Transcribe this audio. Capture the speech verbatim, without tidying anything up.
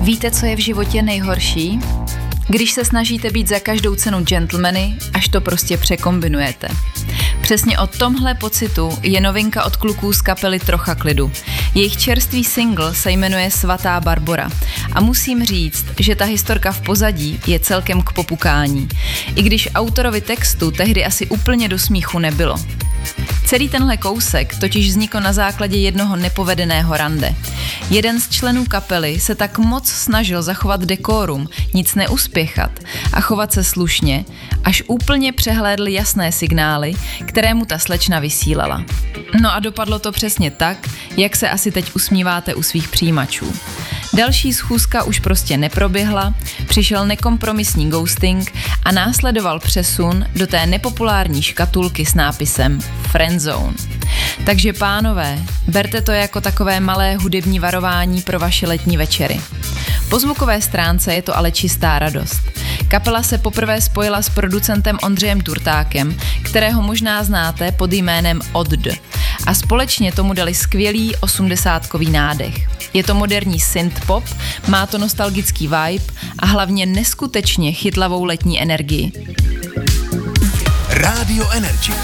Víte, co je v životě nejhorší? Když se snažíte být za každou cenu gentlemany, až to prostě překombinujete. Přesně o tomhle pocitu je novinka od kluků z kapely Trocha klidu. Jejich čerstvý single se jmenuje Svatá Barbora a musím říct, že ta historka v pozadí je celkem k popukání, i když autorovi textu tehdy asi úplně do smíchu nebylo. Celý tenhle kousek totiž vznikl na základě jednoho nepovedeného rande. Jeden z členů kapely se tak moc snažil zachovat dekorum, nic neuspěchat a chovat se slušně, až úplně přehlédl jasné signály, které mu ta slečna vysílala. No a dopadlo to přesně tak, jak se asi teď usmíváte u svých přijímačů. Další schůzka už prostě neproběhla, přišel nekompromisní ghosting a následoval přesun do té nepopulární škatulky s nápisem Friendzone. Takže pánové, berte to jako takové malé hudební varování pro vaše letní večery. Po zvukové stránce je to ale čistá radost. Kapela se poprvé spojila s producentem Ondřejem Turtákem, kterého možná znáte pod jménem Odd. A společně tomu dali skvělý osmdesátkový nádech. Je to moderní synth-pop, má to nostalgický vibe a hlavně neskutečně chytlavou letní energii. Rádio Energy.